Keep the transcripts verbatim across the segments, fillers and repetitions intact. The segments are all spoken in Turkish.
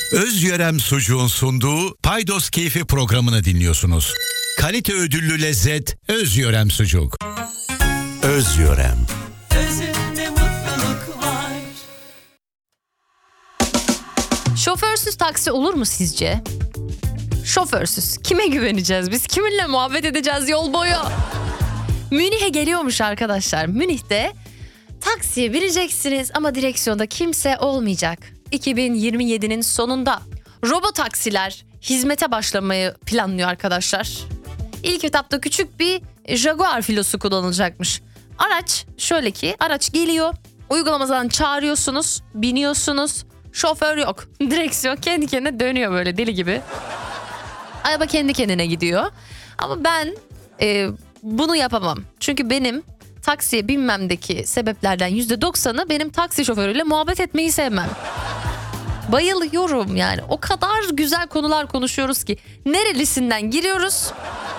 Özyörem Sucuğun sunduğu Paydos Keyfi programını dinliyorsunuz. Kalite ödüllü lezzet Özyörem Sucuk. Özyörem. Özünde mutluluk var. Şoförsüz taksi olur mu sizce? Şoförsüz. Kime güveneceğiz biz? Kiminle muhabbet edeceğiz yol boyu? Münih'e geliyormuş arkadaşlar. Münih'te taksiye bineceksiniz ama direksiyonda kimse olmayacak. iki bin yirmi yedinin sonunda robot taksiler hizmete başlamayı planlıyor arkadaşlar. İlk etapta küçük bir Jaguar filosu kullanılacakmış. Araç şöyle ki, araç geliyor, uygulamadan çağırıyorsunuz, biniyorsunuz, şoför yok. Direksiyon kendi kendine dönüyor böyle deli gibi. Araba kendi kendine gidiyor. Ama ben e, bunu yapamam. Çünkü benim taksiye binmemdeki sebeplerden yüzde doksanı benim taksi şoförüyle muhabbet etmeyi sevmem. Bayılıyorum yani. O kadar güzel konular konuşuyoruz ki. Nerelisinden giriyoruz.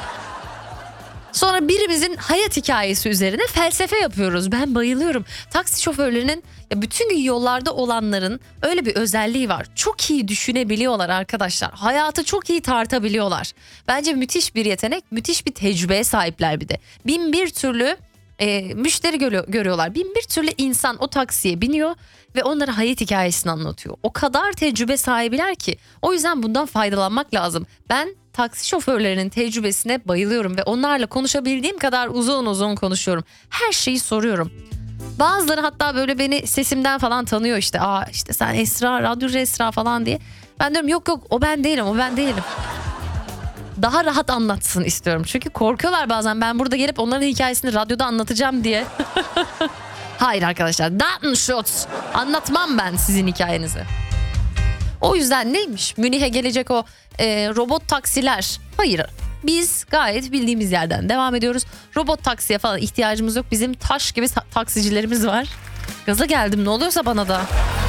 Sonra birimizin hayat hikayesi üzerine felsefe yapıyoruz. Ben bayılıyorum. Taksi şoförlerinin, ya bütün gün yollarda olanların öyle bir özelliği var. Çok iyi düşünebiliyorlar arkadaşlar. Hayatı çok iyi tartabiliyorlar. Bence müthiş bir yetenek, müthiş bir tecrübeye sahipler bir de. Bin bir türlü e, müşteri görüyor, görüyorlar. Bin bir türlü insan o taksiye biniyor ve onlara hayat hikayesini anlatıyor. O kadar tecrübe sahibiler ki. O yüzden bundan faydalanmak lazım. Ben taksi şoförlerinin tecrübesine bayılıyorum ve onlarla konuşabildiğim kadar uzun uzun konuşuyorum. Her şeyi soruyorum. Bazıları hatta böyle beni sesimden falan tanıyor işte. Aa işte sen Esra, radyocu Esra falan diye. Ben diyorum yok yok o ben değilim, o ben değilim. Daha rahat anlatsın istiyorum. Çünkü korkuyorlar bazen ben burada gelip onların hikayesini radyoda anlatacağım diye. Hayır arkadaşlar, Datenschutz. Anlatmam ben sizin hikayenizi. O yüzden neymiş? Münih'e gelecek o e, robot taksiler. Hayır, biz gayet bildiğimiz yerden devam ediyoruz. Robot taksiye falan ihtiyacımız yok. Bizim taş gibi taksicilerimiz var. Gaza geldim, ne oluyorsa bana da.